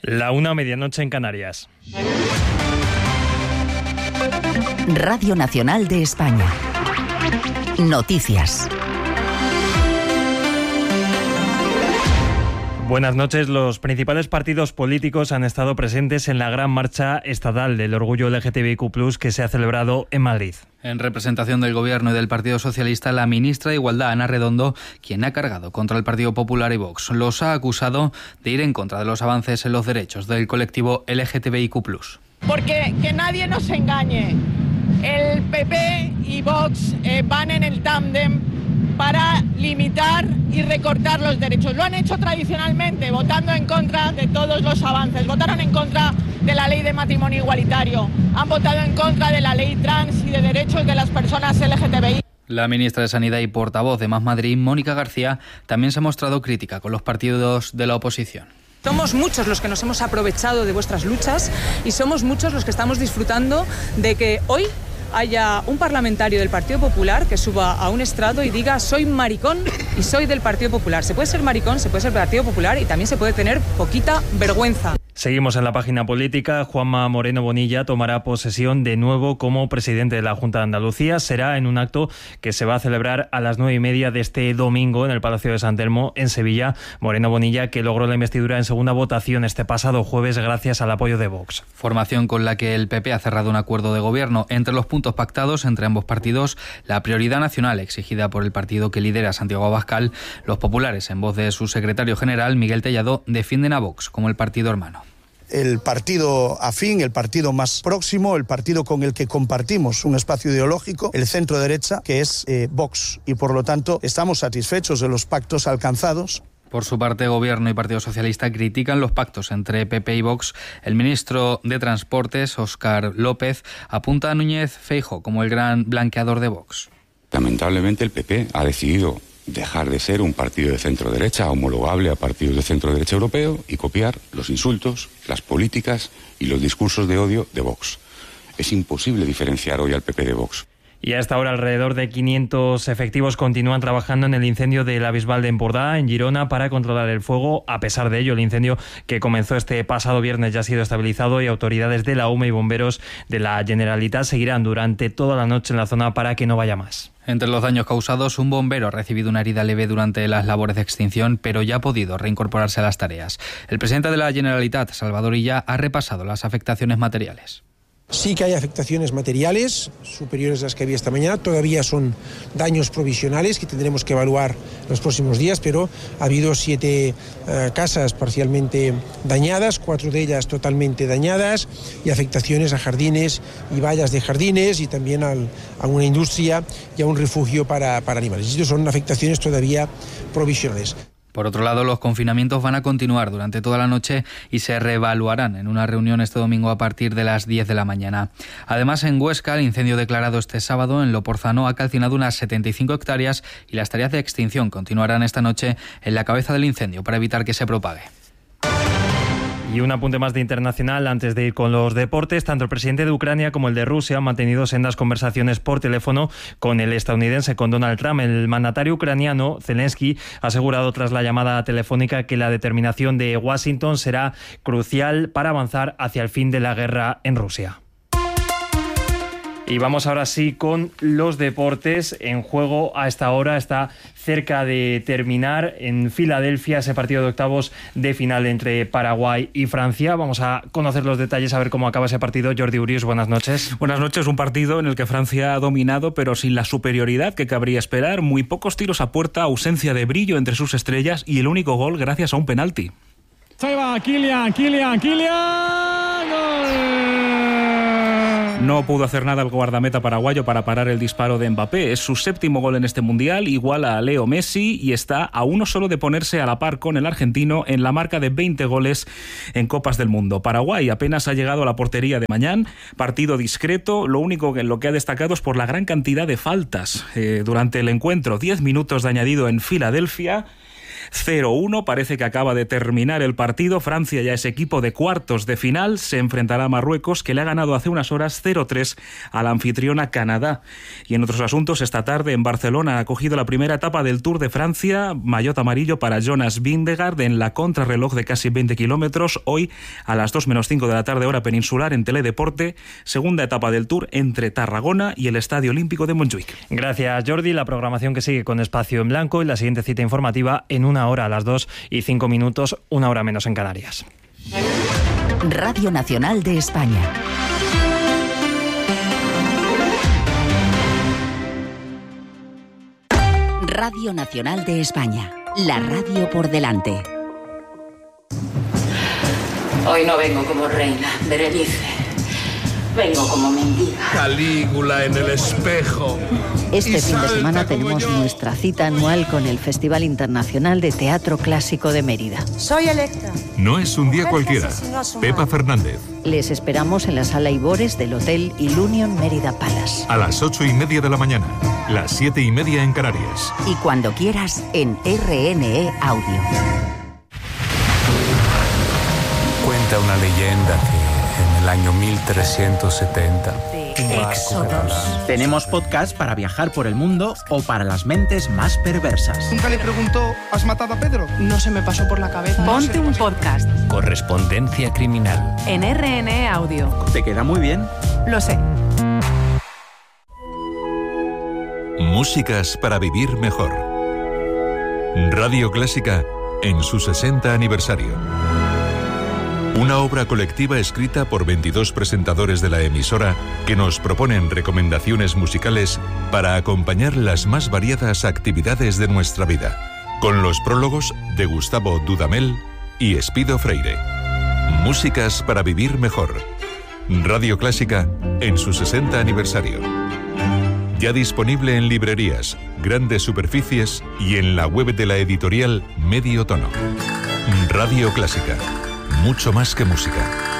1:00, medianoche en Canarias. Radio Nacional de España. Noticias. Buenas noches. Los principales partidos políticos han estado presentes en la gran marcha estatal del orgullo LGTBIQ+, que se ha celebrado en Madrid. En representación del Gobierno y del Partido Socialista, la ministra de Igualdad, Ana Redondo, quien ha cargado contra el Partido Popular y Vox, los ha acusado de ir en contra de los avances en los derechos del colectivo LGTBIQ+. Porque que nadie nos engañe, el PP y Vox van en el tándem para limitar y recortar los derechos. Lo han hecho tradicionalmente, votando en contra de todos los avances. Votaron en contra de la ley de matrimonio igualitario, han votado en contra de la ley trans y de derechos de las personas LGTBI. La ministra de Sanidad y portavoz de Más Madrid, Mónica García, también se ha mostrado crítica con los partidos de la oposición. Somos muchos los que nos hemos aprovechado de vuestras luchas y somos muchos los que estamos disfrutando de que hoy haya un parlamentario del Partido Popular que suba a un estrado y diga: soy maricón y soy del Partido Popular. Se puede ser maricón, se puede ser del Partido Popular y también se puede tener poquita vergüenza. Seguimos en la página política. Juanma Moreno Bonilla tomará posesión de nuevo como presidente de la Junta de Andalucía. Será en un acto que se va a celebrar a las 9:30 de este domingo en el Palacio de San Telmo, en Sevilla. Moreno Bonilla, que logró la investidura en segunda votación este pasado jueves gracias al apoyo de Vox. Formación con la que el PP ha cerrado un acuerdo de gobierno. Entre los puntos pactados entre ambos partidos, la prioridad nacional exigida por el partido que lidera Santiago Abascal. Los populares, en voz de su secretario general, Miguel Tellado, defienden a Vox como el partido hermano. El partido afín, el partido más próximo, el partido con el que compartimos un espacio ideológico, el centro derecha, que es Vox. Y por lo tanto estamos satisfechos de los pactos alcanzados. Por su parte, Gobierno y Partido Socialista critican los pactos entre PP y Vox. El ministro de Transportes, Óscar López, apunta a Núñez Feijóo como el gran blanqueador de Vox. Lamentablemente el PP ha decidido dejar de ser un partido de centro-derecha homologable a partidos de centro-derecha europeo y copiar los insultos, las políticas y los discursos de odio de Vox. Es imposible diferenciar hoy al PP de Vox. Y a esta hora alrededor de 500 efectivos continúan trabajando en el incendio de la Bisbal de Empordà, en Girona, para controlar el fuego. A pesar de ello, el incendio que comenzó este pasado viernes ya ha sido estabilizado y autoridades de la UME y bomberos de la Generalitat seguirán durante toda la noche en la zona para que no vaya más. Entre los daños causados, un bombero ha recibido una herida leve durante las labores de extinción, pero ya ha podido reincorporarse a las tareas. El presidente de la Generalitat, Salvador Illa, ha repasado las afectaciones materiales. Sí que hay afectaciones materiales superiores a las que había esta mañana. Todavía son daños provisionales que tendremos que evaluar los próximos días, pero ha habido 7 casas parcialmente dañadas, 4 de ellas totalmente dañadas, y afectaciones a jardines y vallas de jardines y también a una industria y a un refugio para animales. Estas son afectaciones todavía provisionales. Por otro lado, los confinamientos van a continuar durante toda la noche y se reevaluarán en una reunión este domingo a partir de las 10 de la mañana. Además, en Huesca, el incendio declarado este sábado en Loporzano ha calcinado unas 75 hectáreas y las tareas de extinción continuarán esta noche en la cabeza del incendio para evitar que se propague. Y un apunte más de internacional antes de ir con los deportes. Tanto el presidente de Ucrania como el de Rusia han mantenido sendas conversaciones por teléfono con el estadounidense, con Donald Trump. El mandatario ucraniano, Zelensky, ha asegurado tras la llamada telefónica que la determinación de Washington será crucial para avanzar hacia el fin de la guerra en Rusia. Y vamos ahora sí con los deportes. En juego a esta hora está cerca de terminar en Filadelfia ese partido de octavos de final entre Paraguay y Francia. Vamos a conocer los detalles, a ver cómo acaba ese partido. Jordi Urius, buenas noches. Buenas noches. Un partido en el que Francia ha dominado, pero sin la superioridad que cabría esperar. Muy pocos tiros a puerta, ausencia de brillo entre sus estrellas y el único gol gracias a un penalti. Ahí va Kylian, gol. No pudo hacer nada el guardameta paraguayo para parar el disparo de Mbappé. Es su 7º gol en este Mundial, iguala a Leo Messi y está a uno solo de ponerse a la par con el argentino en la marca de 20 goles en Copas del Mundo. Paraguay apenas ha llegado a la portería de Mañán, partido discreto. Lo único en lo que ha destacado es por la gran cantidad de faltas durante el encuentro. 10 minutos de añadido en Filadelfia. 0-1, parece que acaba de terminar el partido. Francia ya es equipo de cuartos de final, se enfrentará a Marruecos, que le ha ganado hace unas horas 0-3 a la anfitriona Canadá. Y en otros asuntos, esta tarde en Barcelona ha acogido la primera etapa del Tour de Francia, maillot amarillo para Jonas Vingegaard en la contrarreloj de casi 20 kilómetros, hoy a las 2:05 de la tarde hora peninsular en Teledeporte, segunda etapa del Tour entre Tarragona y el Estadio Olímpico de Montjuic. Gracias, Jordi. La programación que sigue con Espacio en Blanco y la siguiente cita informativa en 1 hora a las 2:05, 1 hora menos en Canarias. Radio Nacional de España. Radio Nacional de España. La radio por delante. Hoy no vengo como reina, Berenice. Vengo como mendiga. Calígula en el espejo. Este fin de semana tenemos nuestra cita anual con el Festival Internacional de Teatro Clásico de Mérida. Soy Electra. No es un día cualquiera. Pepa Fernández. Les esperamos en la Sala Ibores del Hotel Ilunion Mérida Palace. A las 8:30 de la mañana, las 7:30 en Canarias. Y cuando quieras, en RNE Audio. Cuenta una leyenda que en el año 1370... Éxodos. Tenemos podcast para viajar por el mundo o para las mentes más perversas. Nunca le preguntó, ¿has matado a Pedro? No se me pasó por la cabeza. Ponte un podcast. Correspondencia criminal. En RNE Audio. ¿Te queda muy bien? Lo sé. Músicas para vivir mejor. Radio Clásica en su 60 aniversario. Una obra colectiva escrita por 22 presentadores de la emisora que nos proponen recomendaciones musicales para acompañar las más variadas actividades de nuestra vida, con los prólogos de Gustavo Dudamel y Espido Freire. Músicas para vivir mejor. Radio Clásica en su 60 aniversario. Ya disponible en librerías, grandes superficies y en la web de la editorial Medio Tono. Radio Clásica. Mucho más que música.